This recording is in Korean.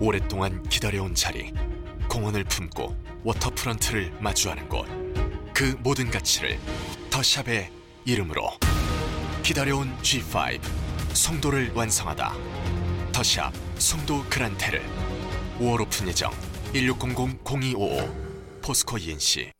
오랫동안 기다려온 자리, 공원을 품고 워터프런트를 마주하는 곳, 그 모든 가치를 더샵의 이름으로. 기다려온 G5 송도를 완성하다. 더샵 송도 그란테르. 5월 오픈 예정. 1600-0255 포스코 ENC.